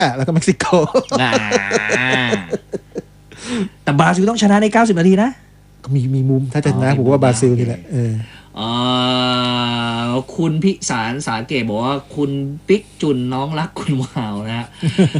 แล้วก็เม็กซิโกแต่บราซิลต้องชนะใน90นาทีนะก็มีมุมถ้าจะนะผมว่าบราซิลนี่แหละคุณพิสารสาเกตบอกว่าคุณปิ๊กจุนน้องรักคุณวาวนะฮะ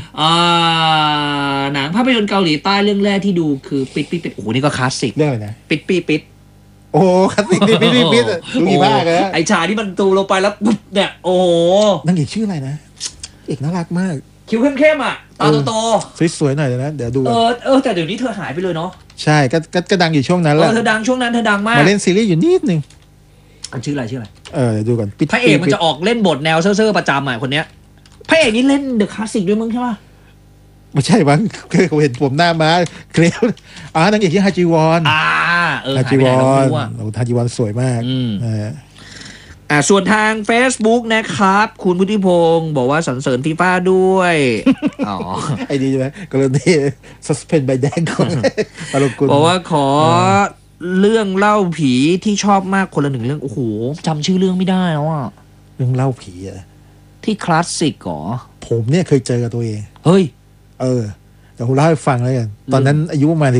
หนังภาพยนตร์เกาหลีใต้เรื่องแรกที่ดูคือปิดโอ้โหนี่ก็คลาสสิกเรื่องอะไรนะปิดโอ้คลาสสิกปิดดูดีมากเลยไอชาที่มันตูลงไปแล้วปุ๊บเนี่ยโอ้นางเอกชื่ออะไรนะเอกน่ารักมากคิ้วเข้มๆอ่ะตาโตๆสวยๆหน่อยนะเดี๋ยวดูแต่เดี๋ยวนี้เธอหายไปเลยเนาะใช่ก็ดังอยู่ช่วงนั้นแหละเธอดังช่วงนั้นเธอดังมากมาเล่นซีรีส์อยู่นิดนึงชื่ออะไรเดี๋ยวดูก่อนพระเอกมันจะออกเล่นบทแนวเซ่อๆประจำอ่ะคนเนี้ยพระเอกนี่เล่นเดอะคลาสสิกด้วยมึงใช่ป่ะไม่ใช่บ้างเคยเห็นผมหน้าม้าเคลียร์นางเอกที่ฮาจิวอนฮาจิวอนสวยมากส่วนทาง Facebook นะครับคุณพุทธิพงศ์บอกว่าสรรเสริญฟีฟ่าด้วยไอ้ดีใช่ไหมกรณีซัสเพนใบแดงของอารมณ์กุลบอกว่าขอเรื่องเล่าผีที่ชอบมากคนละหนึ่งเรื่องโอ้โหจำชื่อเรื่องไม่ได้แล้วอ่ะเรื่องเล่าผีอะที่คลาสสิกหรอผมเนี่ยเคยเจอกับตัวเองเฮ้ยแต่ผมเล่าให้ฟังแล้วกันตอนนั้นอายุประมาณ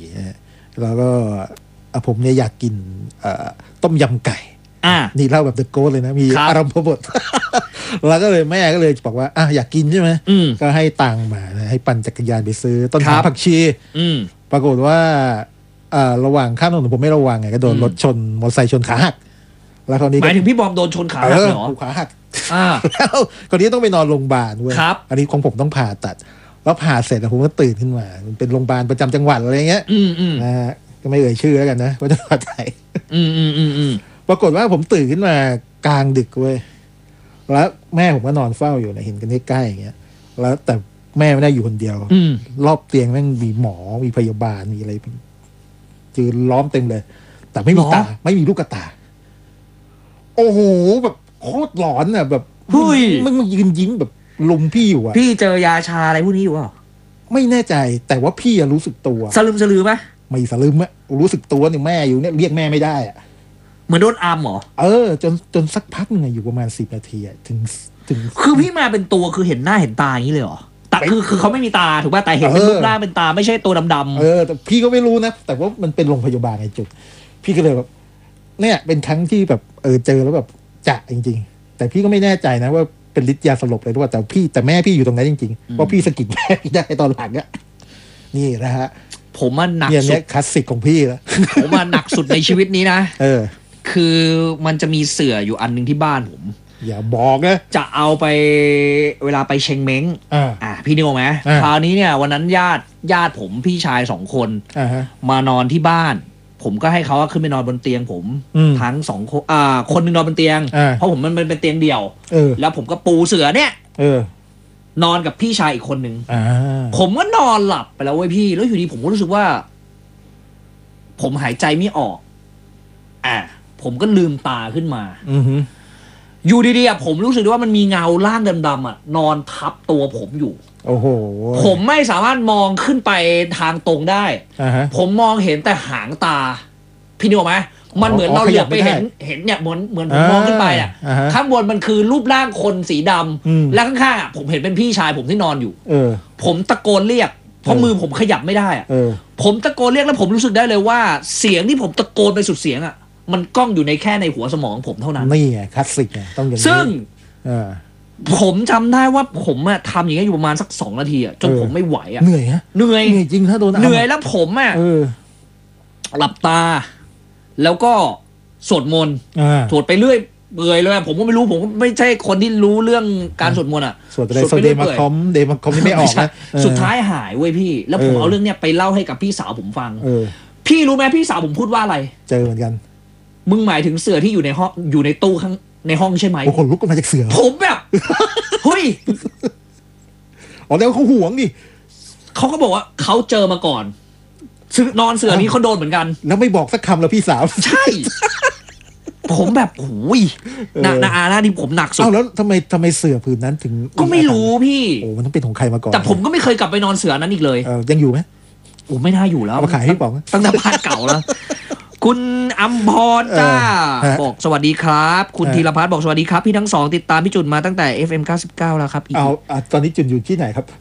14แล้วก็ผมเนี่ยอยากกินต้มยำไก่นี่เล่าแบบเดอะโกสเลยนะมีอารมณ์พบทแล้วก็เลยแม่ก็เลยบอกว่าอยากกินใช่ไหมก็ให้ตังค์มาให้ปั่นจักรยานไปซื้อต้นหอมผักชีปรากฏว่าระหว่างข้ามถนนผมไม่ระวังไงก็โดนรถชนมอเตอร์ไซค์ชนขาหักแล้วคราวนี้หมายถึงพี่บอมโดนชนขาหักเหรอขาหักแล้วคราวนี้ต้องไปนอนโรงพยาบาลเว้ยอันนี้ของผมต้องผ่าตัดแล้วผ่าเสร็จแล้วผมก็ตื่นขึ้นมามันเป็นโรงพยาบาลประจำจังหวัดอะไรเงี้ยก็ไม่เอ่ยชื่อแล้วกันนะว่าจะผ่าไหนปรากฏว่าผมตื่นขึ้นมากลางดึกเว้ยแล้วแม่ผมก็นอนเฝ้าอยู่นะเห็นกันใกล้ๆอย่างเงี้ยแล้วแต่แม่ไม่ได้อยู่คนเดียวรอบเตียงแม่งมีหมอมีพยาบาลมีอะไรจืนล้อมเต็มเลยแต่ไม่มีตาไม่มีลูกตาโอ้โหแบบโคตรหลอนอ่ะแบบมันยืนยิ้มแบบลุมพี่อยู่อ่ะพี่เจอยาชาอะไรพวกนี้อยู่อ่ะไม่แน่ใจแต่ว่าพี่รู้สึกตัวสลืมไหมไม่สลืมอ่ะรู้สึกตัวเนี่ยแม่อยู่เนี่ยเรียกแม่ไม่ได้อ่ะเหมือนโดนอัมเหรอจนสักพักนึงอยู่ประมาณ10 นาทีอ่ะถึงคือพี่มาเป็นตัวคือเห็นหน้าเห็นตาอย่างนี้เลยเหรอแต่คือเขาไม่มีตาถูกป่ะแต่เห็นเป็นรูปร่างเป็นตาไม่ใช่ตัวดำๆแต่พี่ก็ไม่รู้นะแต่ว่ามันเป็นโรงพยาบาลไงจุดพี่ก็เลยแบบเนี่ยเป็นครั้งที่แบบเจอแล้วแบบจะจริงๆแต่พี่ก็ไม่แน่ใจนะว่าเป็นฤทธิ์ยาสลบเลยหรือว่าแต่แม่พี่อยู่ตรงนั้นจริงๆเพราะพี่สะกิดแม่ได้ตอนหลังเนี่ยนี่นะฮะผมมันหนักสุดคลาสสิกของพี่แล้วผมมันหนักสุดในชีวิตนี้นะคือมันจะมีเสื่ออยู่อันนึงที่บ้านผมอย่าบอกนะจะเอาไปเวลาไปเชงเม้งพี่นึกออกไหมคราวนี้เนี่ยวันนั้นญาติผมพี่ชาย2 คนมานอนที่บ้านผมก็ให้เขาขึ้นไปนอนบนเตียงผมทั้ง2 คนคนนึงนอนบนเตียงเพราะผมมันเป็นเตียงเดี่ยวแล้วผมก็ปูเสื่อเนี่ยนอนกับพี่ชายอีกคนนึงผมก็นอนหลับไปแล้วเว้ยพี่แล้วอยู่ดีผมก็รู้สึกว่าผมหายใจไม่ออกผมก็ลืมตาขึ้นมาอยู่ดีๆผมรู้สึกว่ามันมีเงาร่างดำๆนอนทับตัวผมอยู่โอ้โหผมไม่สามารถมองขึ้นไปทางตรงได้ผมมองเห็นแต่หางตาพี่นึกออกไหมมันเหมือนเราเหลือบไปเห็นเนี่ยเหมือนผมมองขึ้นไปข้างบนมันคือรูปร่างคนสีดำแล้วข้างๆผมเห็นเป็นพี่ชายผมที่นอนอยู่ผมตะโกนเรียกเพราะมือผมขยับไม่ได้ผมตะโกนเรียกแล้วผมรู้สึกได้เลยว่าเสียงที่ผมตะโกนไปสุดเสียงมันก้องอยู่ในแค่ในหัวสมองผมเท่านั้นนี่ไงคลาสสิกต้องอย่างนี้ซึ่งผมจำได้ว่าผมทำอย่างนี้อยู่ประมาณสัก2 นาทีจนผมไม่ไหวเหนื่อยเหนื่อยจริงถ้าโดนเหนื่อยแล้วผมหลับตาแล้วก็สวดมนต์สวดไปเรื่อยเปื่อยเลยผมก็ไม่รู้ผมก็ไม่ใช่คนที่รู้เรื่องการสวดมนต์สวดไปเดมาคอมนี่ไม่ออกนะสุดท้ายหายเว้ยพี่แล้วผมเอาเรื่องเนี้ยไปเล่าให้กับพี่สาวผมฟังพี่รู้ไหมพี่สาวผมพูดว่าอะไรเจอเหมือนกันมึงหมายถึงเสือที่อยู่ในห้องอยู่ในตู้ข้างในห้องใช่ไหมโอ้คนลุกมาจากเสือผมแบบเฮ้ยแล้วเขาห่วงดิเขาก็บอกว่าเขาเจอมาก่อนนอนเสือนี้เขาโดนเหมือนกันแล้วไม่บอกสักคำแล้วพี่สาวใช่ผมแบบโอ้ยหน้าที่ผมหนักสุดแล้วทำไมเสือผืนนั้นถึงก็ไม่รู้พี่โอ้มันต้องเป็นของใครมาก่อนแต่ผมก็ไม่เคยกลับไปนอนเสือนั้นอีกเลยยังอยู่ไหมโอ้ไม่น่าอยู่แล้วเอามาขายให้ป๋องตั้งแต่บ้านเก่าแล้วคุณอัมพรจ้าบอกสวัสดีครับคุณธีรพัฒน์บอกสวัสดีครับพี่ทั้งสองติดตามพี่จุนมาตั้งแต่ FM 99แล้วครับตอนนี้จุนอยู่ที่ไหนครับ